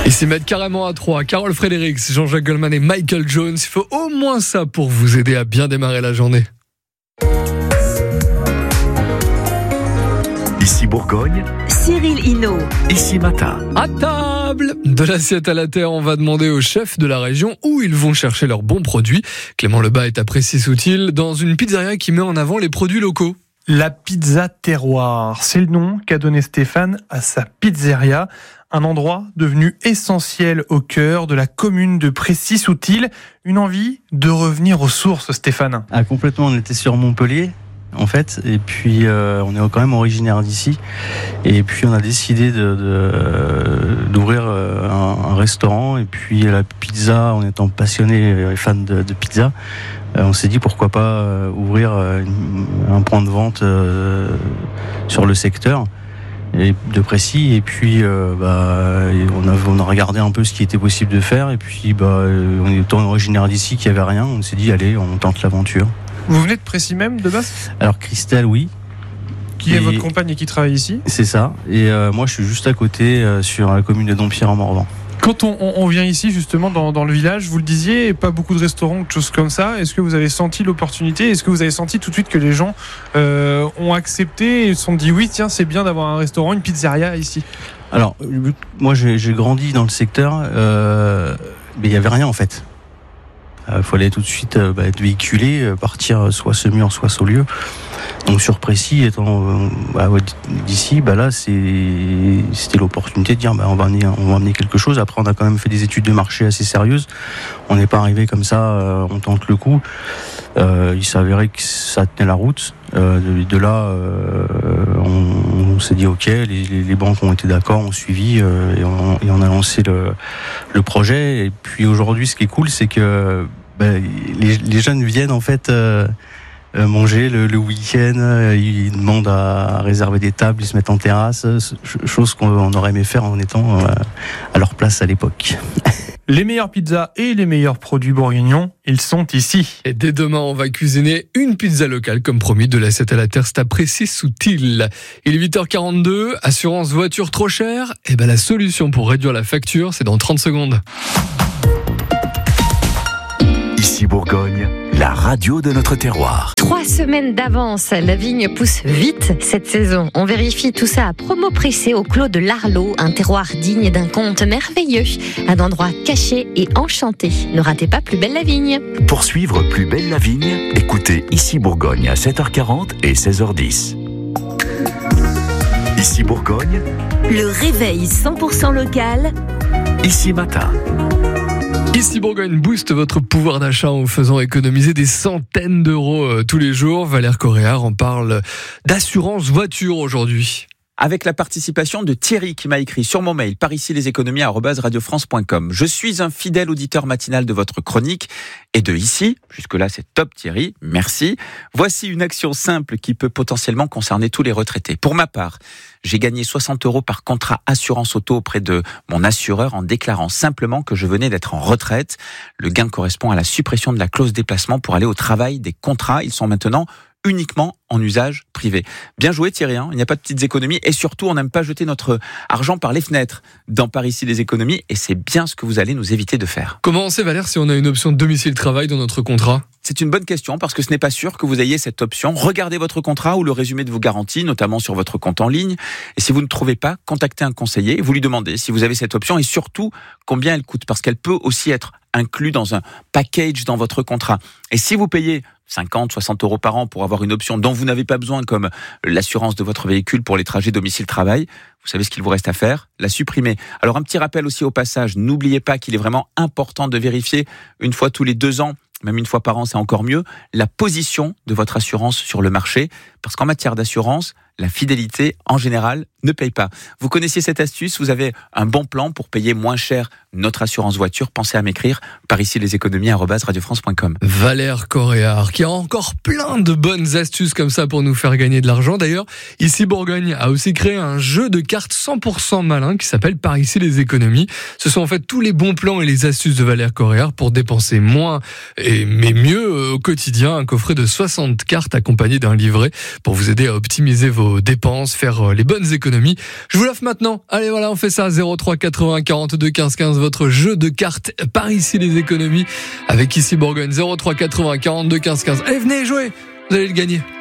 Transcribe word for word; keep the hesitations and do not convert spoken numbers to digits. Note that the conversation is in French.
Et s'y mettre carrément à trois. Carole Fredericks, Jean-Jacques Goldman et Michael Jones. Il faut au moins ça pour vous aider à bien démarrer la journée. Ici Bourgogne, Cyril Hinault. Ici Matin. À table, de l'assiette à la terre, on va demander aux chefs de la région où ils vont chercher leurs bons produits. Clément Lebas est à Précy-Soutil dans une pizzeria qui met en avant les produits locaux. La pizza terroir, c'est le nom qu'a donné Stéphane à sa pizzeria, un endroit devenu essentiel au cœur de la commune de Précy-Soutil. Une envie de revenir aux sources, Stéphane. Ah, complètement, on était sur Montpellier en fait, et puis euh, on est quand même originaire d'ici, et puis on a décidé de, de, d'ouvrir un, un restaurant, et puis la pizza, en étant passionné et fan de, de pizza, euh, on s'est dit pourquoi pas euh, ouvrir une, un point de vente euh, sur le secteur et de Précy, et puis euh, bah, on, a, on a regardé un peu ce qui était possible de faire, et puis bah, on est autant originaire d'ici qu'il n'y avait rien, on s'est dit allez, on tente l'aventure. Vous venez de Précy même, de base ? Alors Christelle, oui. Qui et est votre compagne et qui travaille ici ? C'est ça. Et euh, moi, je suis juste à côté, euh, sur la commune de Dompierre en Morvan. Quand on, on, on vient ici, justement, dans, dans le village, vous le disiez, pas beaucoup de restaurants, de choses comme ça. Est-ce que vous avez senti l'opportunité ? Est-ce que vous avez senti tout de suite que les gens euh, ont accepté et se sont dit oui, tiens, c'est bien d'avoir un restaurant, une pizzeria ici ? Alors, moi, j'ai, j'ai grandi dans le secteur, euh, mais il n'y avait rien en fait. Il euh, fallait tout de suite euh, bah, être véhiculé, euh, partir soit Semur, soit Saulieu. Donc sur Précy, étant euh, bah, d'ici, bah, là c'est, c'était l'opportunité de dire bah, on, va amener, on va amener quelque chose. Après on a quand même fait des études de marché assez sérieuses. On n'est pas arrivé comme ça, euh, on tente le coup. Euh, il s'avérait que ça tenait la route. Euh, de, de là, euh, on, on s'est dit ok, les, les, les banques ont été d'accord, ont suivi euh, et, on, et on a lancé le, le projet. Et puis aujourd'hui, ce qui est cool, c'est que bah, les, les jeunes viennent en fait euh, manger le, le week-end. Euh, ils demandent à, à réserver des tables, ils se mettent en terrasse, chose qu'on aurait aimé faire en étant euh, à leur place à l'époque. Les meilleures pizzas et les meilleurs produits bourguignons, ils sont ici. Et dès demain, on va cuisiner une pizza locale, comme promis, de l'assiette à la terre, c'est à Précy-Soutil. Il est huit heures quarante-deux, assurance voiture trop chère. Et ben la solution pour réduire la facture, c'est dans trente secondes. Ici Bourgogne, la radio de notre terroir. Trois semaines d'avance, la vigne pousse vite cette saison. On vérifie tout ça à Promo Pressé au Clos de l'Arlot, un terroir digne d'un conte merveilleux, un endroit caché et enchanté. Ne ratez pas Plus belle la vigne. Pour suivre Plus belle la vigne, écoutez Ici Bourgogne à sept heures quarante et seize heures dix. Ici Bourgogne, Le réveil cent pour cent local. Ici Matin. Ici Bourgogne booste votre pouvoir d'achat en vous faisant économiser des centaines d'euros euh, tous les jours. Valère Coréard en parle d'assurance voiture aujourd'hui. Avec la participation de Thierry qui m'a écrit sur mon mail par ici les économies arobase radio france point com. Je suis un fidèle auditeur matinal de votre chronique et de ici, jusque-là c'est top Thierry, merci. Voici une action simple qui peut potentiellement concerner tous les retraités. Pour ma part, j'ai gagné soixante euros par contrat assurance auto auprès de mon assureur en déclarant simplement que je venais d'être en retraite. Le gain correspond à la suppression de la clause déplacement pour aller au travail des contrats. Ils sont maintenant uniquement en usage privé. Bien joué Thierry, hein, il n'y a pas de petites économies et surtout on n'aime pas jeter notre argent par les fenêtres dans Par ici les économies et c'est bien ce que vous allez nous éviter de faire. Comment on sait Valère si on a une option de domicile-travail dans notre contrat ? C'est une bonne question parce que ce n'est pas sûr que vous ayez cette option. Regardez votre contrat ou le résumé de vos garanties, notamment sur votre compte en ligne. Et si vous ne trouvez pas, contactez un conseiller et vous lui demandez si vous avez cette option et surtout combien elle coûte parce qu'elle peut aussi être inclue dans un package dans votre contrat. Et si vous payez cinquante, soixante euros par an pour avoir une option dont vous n'avez pas besoin comme l'assurance de votre véhicule pour les trajets domicile-travail, vous savez ce qu'il vous reste à faire ? La supprimer. Alors un petit rappel aussi au passage, n'oubliez pas qu'il est vraiment important de vérifier une fois tous les deux ans, même une fois par an c'est encore mieux, la position de votre assurance sur le marché, parce qu'en matière d'assurance, la fidélité, en général, ne paye pas. Vous connaissiez cette astuce, vous avez un bon plan pour payer moins cher notre assurance voiture, pensez à m'écrire par ici les économies arobase radio france point com. Valère Coréard, qui a encore plein de bonnes astuces comme ça pour nous faire gagner de l'argent. D'ailleurs, Ici Bourgogne a aussi créé un jeu de cartes cent pour cent malin qui s'appelle Par ici les économies. Ce sont en fait tous les bons plans et les astuces de Valère Coréard pour dépenser moins et mais mieux au quotidien. Un coffret de soixante cartes accompagné d'un livret pour vous aider à optimiser vos vos dépenses, faire les bonnes économies. Je vous l'offre maintenant. Allez, voilà, on fait ça. zéro trois quatre-vingts quarante-deux quinze quinze, votre jeu de cartes par ici les économies avec ici Bourgogne. zéro trois quatre-vingts quarante-deux quinze quinze. Allez, venez jouer. Vous allez le gagner.